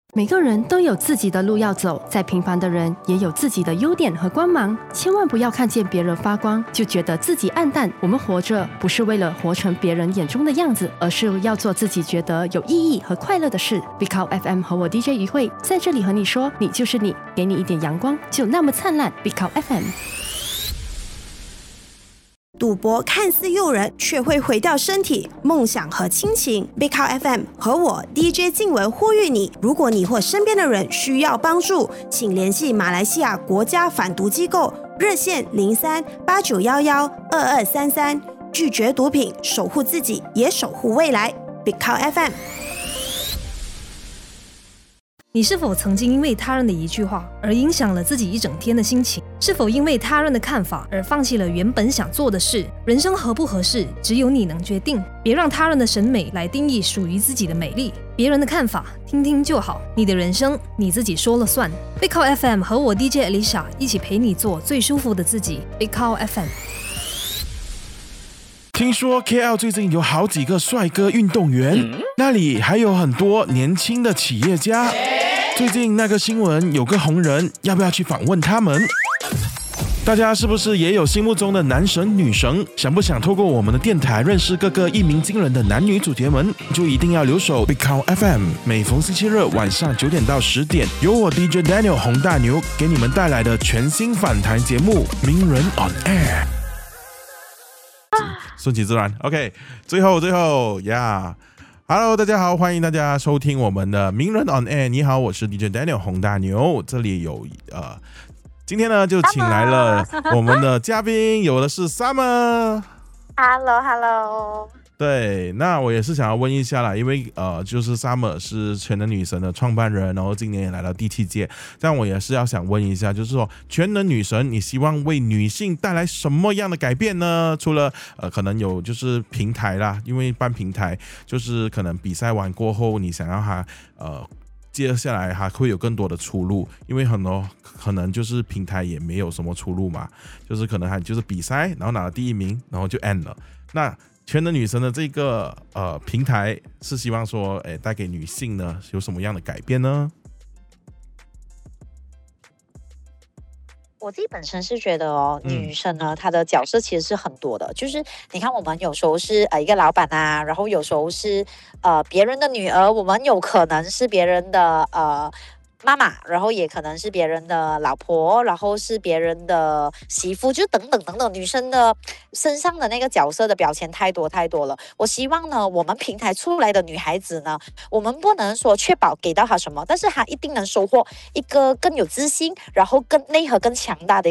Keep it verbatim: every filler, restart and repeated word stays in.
每个人都有自己的路要走，再平凡的人也有自己的优点和光芒。千万不要看见别人发光，就觉得自己暗淡。我们活着不是为了活成别人眼中的样子，而是要做自己觉得有意义和快乐的事。Big Cow F M 和我 D J 于慧在这里和你说，你就是你，给你一点阳光，就那么灿烂。Big Cow F M。 赌博看似诱人，却会毁掉身体、梦想和亲情。Big Cow F M 和我 D J 静文呼吁你：如果你或身边的人需要帮助，请联系马来西亚国家反毒机构热线零三八九幺幺二二三三，拒绝毒品，守护自己，也守护未来。Big Cow F M。 你是否曾经因为他人的一句话而影响了自己一整天的心情？是否因为他人的看法而放弃了原本想做的事？人生合不合适，只有你能决定。别让他人的审美来定义属于自己的美丽。别人的看法听听就好，你的人生你自己说了算。Big Cow F M 和我 D J Alicia 一起陪你做最舒服的自己。Big Cow F M。 听说 K L 最近有好几个帅哥运动员，嗯、那里还有很多年轻的企业家。最近那个新闻有个红人，要不要去访问他们？大家是不是也有心目中的男神女神？想不想透过我们的电台认识各个一鸣惊人的男女主角们？就一定要留守 Big Cow F M， 每逢星期日晚上九点到十点，由我 D J Daniel 洪大牛给你们带来的全新访谈节目《名人 on Air》。顺其自然 ，OK。最后，最后呀。Yeah Hello， 大家好，欢迎大家收听我们的名人 on air。你好，我是 D J Daniel 洪大牛，这里有呃，今天呢就请来了我们的嘉宾，有的是 Summer。Hello，Hello。 对，那我也是想要问一下啦，因为呃，就是 Summer 是全能女神的创办人，然后今年也来到第七届，但我也是要想问一下，就是说全能女神，你希望为女性带来什么样的改变呢？除了呃，可能有就是平台啦，因为办平台，就是可能比赛完过后，你想要她呃。接下来还会有更多的出路，因为很多可能就是平台也没有什么出路嘛，就是可能还就是比赛，然后拿了第一名，然后就 end 了。那全能女神的这个呃平台是希望说，哎，带给女性呢有什么样的改变呢？ 我自己本身是觉得哦， 嗯、 女生呢，她的角色其实是很多的。就是你看，我们有时候是呃一个老板啊，然后有时候是呃别人的女儿，我们有可能是别人的呃妈妈，然后也可能是别人的老婆，然后是别人的媳妇，就等等等等，女生的身上的那个角色的标签太多太多了。我希望呢，我们平台出来的女孩子呢，我们不能说确保给到她什么，但是她一定能收获一个更有自信，然后更内核更强大的